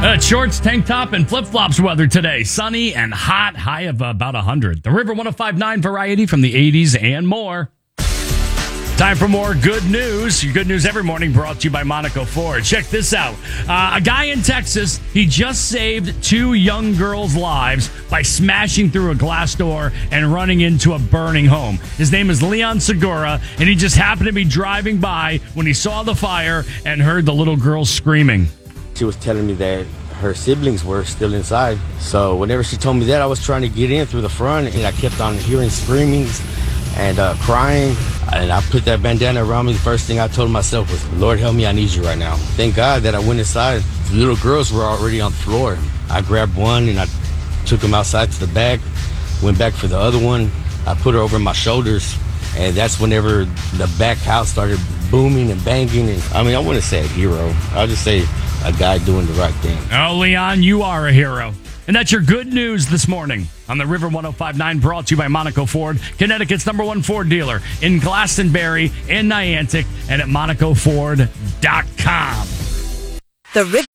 Shorts, tank top, and flip-flops weather today. Sunny and hot, high of about 100. The River 105.9 variety from the 80s and more. Time for more good news. Your good news every morning brought to you by Monaco Ford. Check this out. A guy in Texas, he just saved 2 young girls' lives by smashing through a glass door and running into a burning home. His name is Leon Segura, and he just happened to be driving by when he saw the fire and heard the little girl screaming. She was telling me that her siblings were still inside. So whenever she told me that, I was trying to get in through the front, and I kept on hearing screamings and crying. And I put that bandana around me. The first thing I told myself was, Lord, help me, I need you right now. Thank God that I went inside. The little girls were already on the floor. I grabbed one and I took them outside to the back, went back for the other one. I put her over my shoulders, and that's whenever the back house started booming and banging. And I mean, I wouldn't say a hero. I'll just say a guy doing the right thing. Oh, Leon, you are a hero. And that's your good news this morning on the River 105.9, brought to you by Monaco Ford, Connecticut's #1 Ford dealer in Glastonbury and Niantic, and at MonacoFord.com. The River